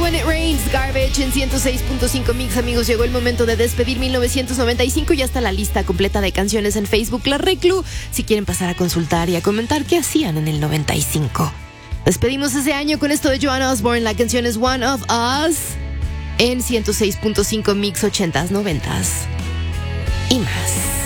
When It Rains, Garbage en 106.5 Mix. Amigos, llegó el momento de despedir 1995. Ya está la lista completa de canciones en Facebook La Reclu, si quieren pasar a consultar y a comentar qué hacían en el 95. Despedimos ese año con esto de Joan Osborne. La canción es One of Us en 106.5 Mix 80s, 90s y más.